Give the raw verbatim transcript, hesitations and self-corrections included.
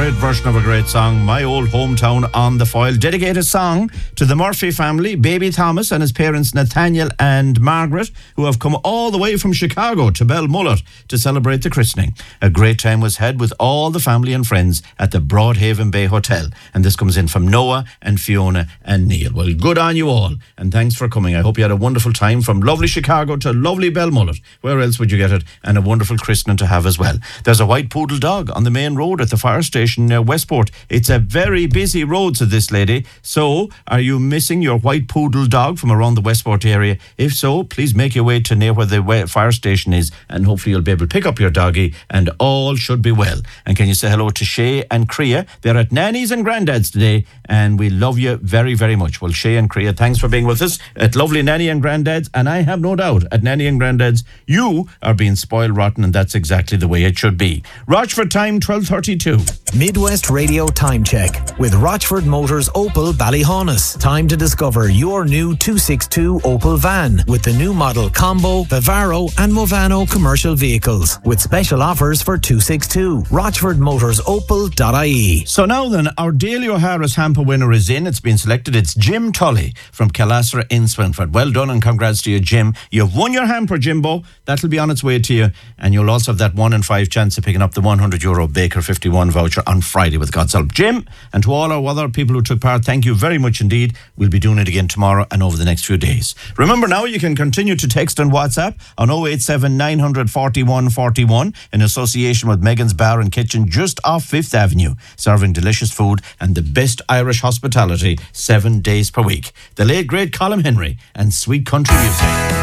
great version of a great song, My Old Hometown on the Foil. Dedicate a song to the Murphy family, baby Thomas and his parents Nathaniel and Margaret, who have come all the way from Chicago to Belmullet to celebrate the christening. A great time was had with all the family and friends at the Broadhaven Bay Hotel. And this comes in from Noah and Fiona and Neil. Well, good on you all, and thanks for coming. I hope you had a wonderful time from lovely Chicago to lovely Belmullet. Where else would you get it? And a wonderful christening to have as well. There's a white poodle dog on the main road at the fire station near Westport. It's a very busy road, said this lady. So, are you missing your white poodle dog from around the Westport area? If so, please make your way to near where the fire station is, and hopefully you'll be able to pick up your doggy, and all should be well. And can you say hello to Shay and Crea? They're at Nanny's and Grandad's today, and we love you very, very much. Well, Shay and Crea, thanks for being with us at lovely Nanny and Grandad's, and I have no doubt at Nanny and Grandad's, you are being spoiled rotten, and that's exactly the way it should be. Rochford time, twelve thirty-two. Midwest Radio Time Check with Rochford Motors Opel Ballyhaunis. Time to discover your new two sixty-two Opel van with the new model Combo, Vivaro and Movano commercial vehicles with special offers for two sixty-two. rochford motors opel dot I E. So now then, our Daily O'Hara's hamper winner is in. It's been selected. It's Jim Tully from Calasra in Swinford. Well done and congrats to you, Jim. You've won your hamper, Jimbo. That'll be on its way to you, and you'll also have that one in five chance of picking up the one hundred euro Baker fifty-one voucher on Friday with God's help. Jim, and to all our other people who took part, thank you very much indeed. We'll be doing it again tomorrow and over the next few days. Remember now, you can continue to text and WhatsApp on oh eight seven, nine four one, four one in association with Megan's Bar and Kitchen just off Fifth Avenue, serving delicious food and the best Irish hospitality seven days per week. The late great Colin Henry and sweet country music.